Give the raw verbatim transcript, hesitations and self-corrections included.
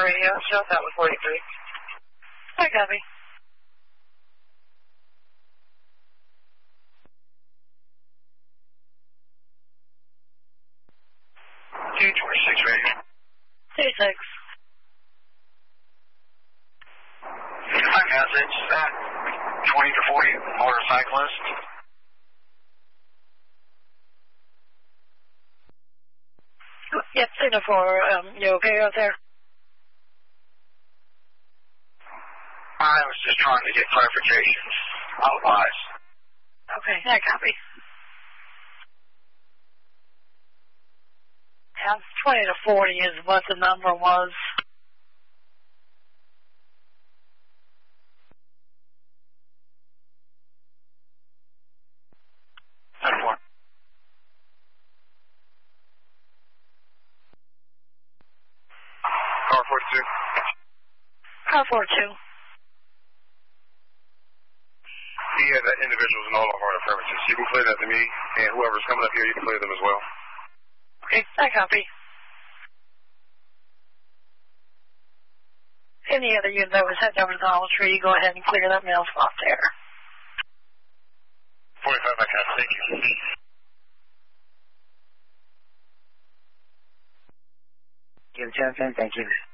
radio. South out with forty-three. I copy. T twenty-six radio. thirty-six. Hi, message. That twenty to forty motorcyclist. Yep, signal four. Um, you okay out there? I was just trying to get clarification. Otherwise. Okay, I copy. Yeah, twenty to forty is what the number was. ten four. Car forty-two. Car forty-two. Yeah, that individual's in all of our premises. You can play that to me, and whoever's coming up here, you can play them as well. Okay, I copy. Any other unit that was heading over to the Dollar Tree, go ahead and clear that mail spot there. forty-five, I can't. Thank you. Give Johnson, thank you.